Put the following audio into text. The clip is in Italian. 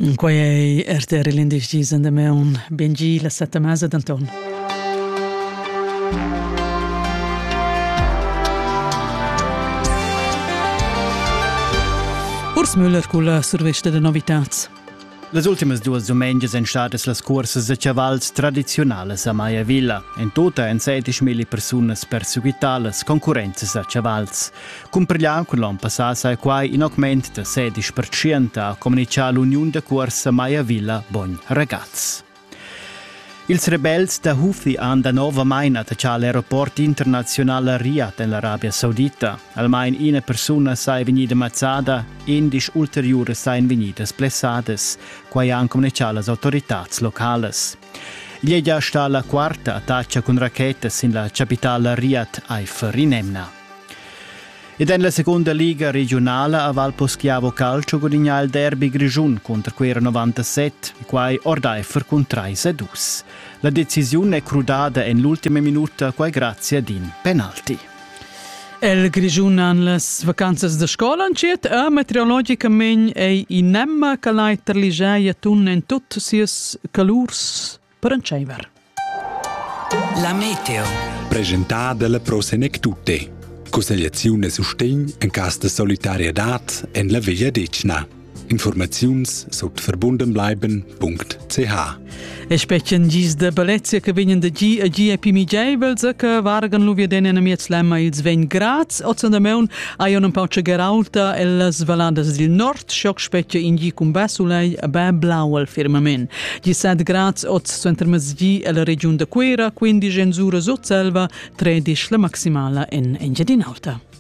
Quai è RTR l'indiscis da meun bengi la setta mesa d'Anton. Urs Müller con la survesta de novitats. Les ultimas duas domengias en stadas las cursas de chavals tradizionales a Maia Villa. En tota en 16.000 personas perseguitar las concurrenzas a chavals. Cum per l'anno con l'anno passato è quai in aumento de 16% a comunicare l'Unione de Corsa Maia Villa Bon Ragazz. Ils rebels da Houthi han da nova main attacciato l'aeroport internazionale Riyadh nell'Arabia Saudita. Almain una persona sai venida mazzata, 11 ulteriori sai venida splessades, quai han comunicato le autorità locali. Gli è già stata la quarta attacca con racchette in la capitale Riyadh Haifa rinemna. Ed en la seconda liga regionale a Val Poschiavo Calcio guadagna il derby Grigiun contro Quera 97, e quai Ordaifer con 3-2. La decisione è crudata in l'ultima minuta quai grazie ad in penalti. El Grigiun han las vacanzas de scola anciet a meteorologicament ei inemma calai terligeia tun en tut sies calurs per enceiver. La meteo. Presentata dalla Prosenectute. Consigliazione sustegn in cas de solidarietà en la Via Decna. Informaziuns sot verbundenbleiben.ch. E specien gis de Bellezia che venien de gi a gi e pimigevels che vargan luvia dene na miez lemma ils 20 grads o da meun ai un pauce geralta e las valadas del nord schoc specia in gi cum besulei a be blau al firmament. Gi 7 grads o centermas gi e la regione de Quera, 15 in Sura Sotselva, 13 la maximala in Engiadinalta.